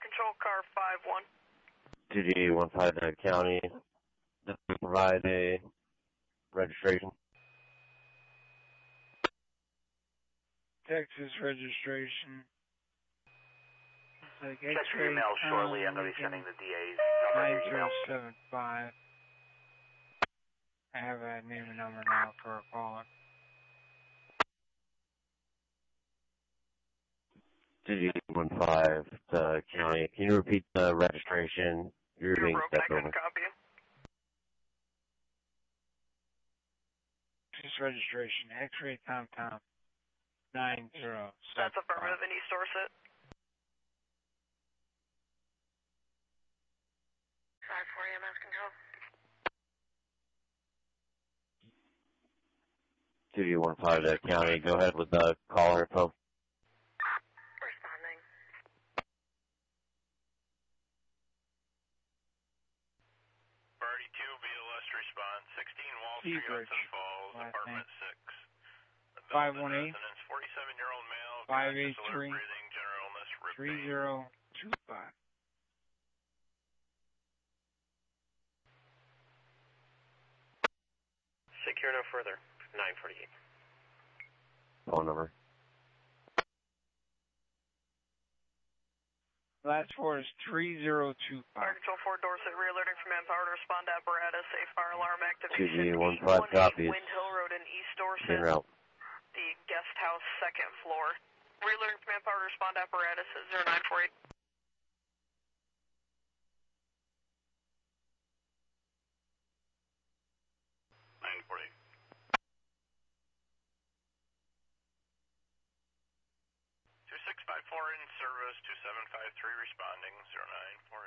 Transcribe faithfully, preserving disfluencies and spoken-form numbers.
Control car five one. two D one five to county. Does it provide a registration? Texas registration. Like Check your email shortly. I'm going to be sending the D A's number to your email. nine zero seven five. I have a name and number now for a caller. two D one five to county. Can you repeat the registration? You're being stepped over. Copy. Texas registration. X-ray Tom Tom. nine zero seven five. That's affirmative in East Dorset. five four E M S control. two D one five to county. Go ahead with the caller info. Responding. Party two, B L S response. sixteen Wall Street, Seabridge. Hudson Falls, apartment six. five one eight. forty-seven-year-old male. five eight three. Breathing, general illness, rib three pain. zero two five. Secure no further. nine forty-eight. Phone number. Last four is three zero two Fire five. Control four Dorset, re-alerting for manpower to respond to apparatus. A fire alarm two D activation. one five copies. Wind Hill Road in East En Dorset. route. The guest house, second floor. Re-alerting for manpower to respond to apparatus at zero nine four eight. nine forty. two six five four in service, two seven five three responding, zero nine four